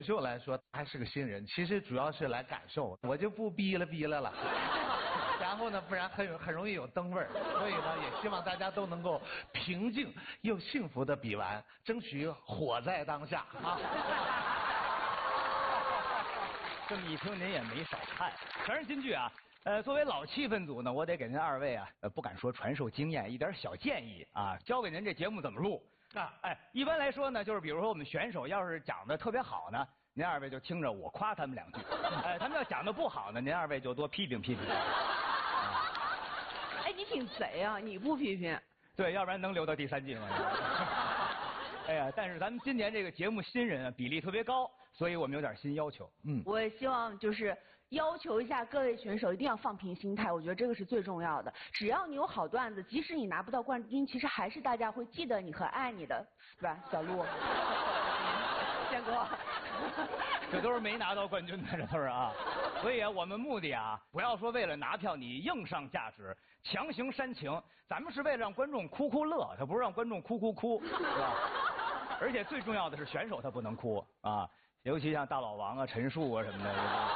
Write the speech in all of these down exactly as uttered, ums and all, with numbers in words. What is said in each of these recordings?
对我来说还是个新人，其实主要是来感受，我就不逼了逼了了。然后呢，不然很很容易有灯味儿，所以呢，也希望大家都能够平静又幸福的比完，争取火在当下啊。 这么一听，您也没少看，全是金句啊。呃，作为老气氛组呢，我得给您二位啊，呃，不敢说传授经验，一点小建议啊，教给您这节目怎么录啊。哎，一般来说呢，就是比如说我们选手要是讲的特别好呢，您二位就听着我夸他们两句，哎，他们要讲的不好呢，您二位就多批评批评。 哎，你挺贼啊！你不批评？ 对，要不然能留到第三季吗？哎呀，但是咱们今年这个节目新人啊比例特别高，所以我们有点新要求。 嗯，我也希望就是要求一下各位选手一定要放平心态，我觉得这个是最重要的。只要你有好段子，即使你拿不到冠军，其实还是大家会记得你和爱你的，对吧，小鹿？建哥， 这都是没拿到冠军的，这都是啊。所以啊，我们目的啊，不要说为了拿票你硬上价值，强行煽情，咱们是为了让观众哭哭乐，他不是让观众哭哭哭，是吧？而且最重要的是选手他不能哭啊，尤其像大老王啊、陈数啊什么的。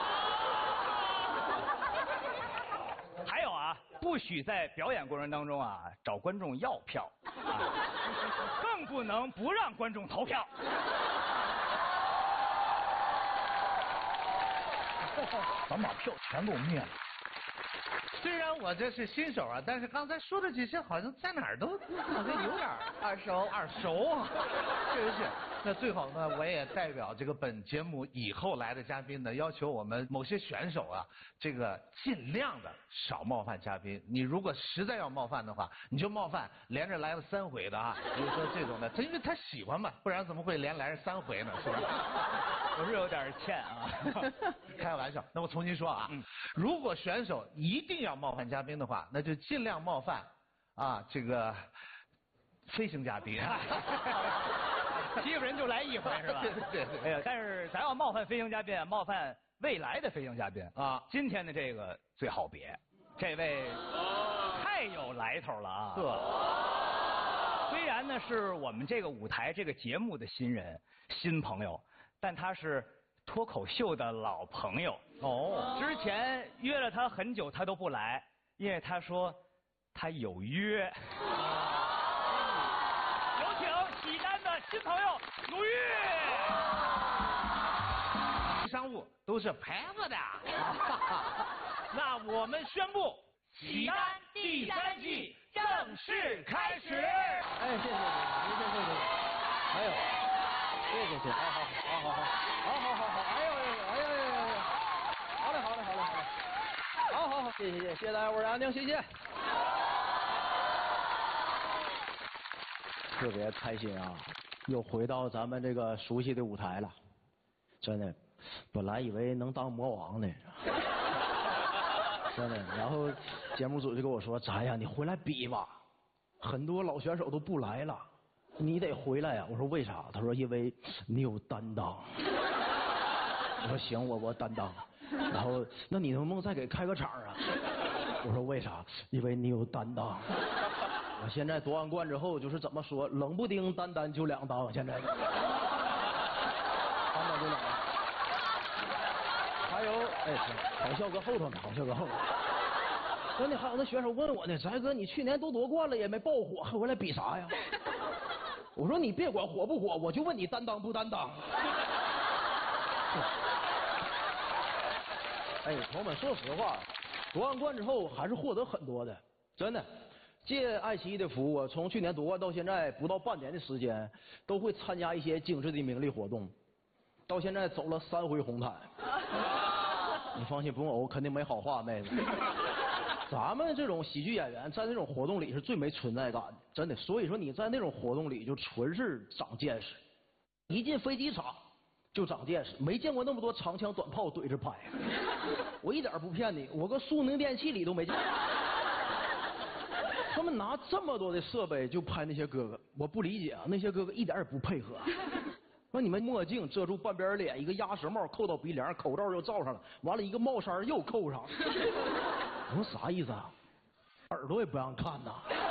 还有啊，不许在表演过程当中啊找观众要票，啊、更不能不让观众投票。 咱把票全给我灭了。虽然我这是新手啊，但是刚才说的这些好像在哪儿都好像有点耳熟耳熟啊，确实是。那最后呢，我也代表这个本节目以后来的嘉宾呢，要求我们某些选手啊，这个尽量的少冒犯嘉宾。你如果实在要冒犯的话，你就冒犯连着来了三回的啊，比如说这种的，他因为他喜欢嘛，不然怎么会连来三回呢？是吧？ 我是有点欠啊， 开个玩笑。那我重新说啊，嗯、如果选手一定要冒犯嘉宾的话，那就尽量冒犯啊这个飞行嘉宾。 欺负人就来一回是吧？ 对对对。 哎呀，但是咱要冒犯飞行嘉宾，冒犯未来的飞行嘉宾啊，今天的这个最好别，这位太有来头了啊。 呵。 虽然呢是我们这个舞台这个节目的新人新朋友，但他是脱口秀的老朋友哦。之前约了他很久，他都不来，因为他说他有约。有请喜丹的新朋友鲁豫。 商务都是牌子的。那我们宣布， 喜丹第三季正式开始。 哎，谢谢你，谢谢谢谢。哎呦，谢谢谢谢，好好好好好好好好好，哎呦哎呦哎呦哎呦，好嘞好嘞好嘞好嘞，好好好，谢谢谢谢谢谢大家，我是安宁，谢谢。特别开心啊，又回到咱们这个熟悉的舞台了，真的，本来以为能当魔王呢。真的，然后节目组就跟我说：“咱呀，你回来比吧，很多老选手都不来了，你得回来呀。”我说：“为啥？”他说：“因为你有担当。”我说：“行，我我担当。”然后那你能不能再给开个场啊？我说：“为啥？因为你有担当。”我现在夺完冠之后就是怎么说，冷不丁单单就两当，现在。单单就两当。还有，哎，好笑搁后头呢，好笑搁后头。真的，还有那选手问我呢，翟哥，你去年都夺冠了也没爆火，还回来比啥呀？我说你别管火不火，我就问你担当不担当。哎，朋友们，说实话，夺完冠之后还是获得很多的，真的。借爱奇艺的福，我从去年夺冠到现在不到半年的时间，都会参加一些精致的名利活动，到现在走了三回红毯。你放心，不用呕，肯定没好话，妹子。咱们这种喜剧演员在那种活动里是最没存在感的，真的。所以说你在那种活动里就纯是长见识，一进飞机场就长见识，没见过那么多长枪短炮怼着拍。我一点不骗你，我搁苏宁电器里都没见过。他们拿这么多的设备就拍那些哥哥，我不理解啊，那些哥哥一点也不配合。那你们墨镜遮住半边脸，一个鸭舌帽扣到鼻梁，口罩又罩上了，完了一个帽衫又扣上。我说啥意思啊？耳朵也不让看呐。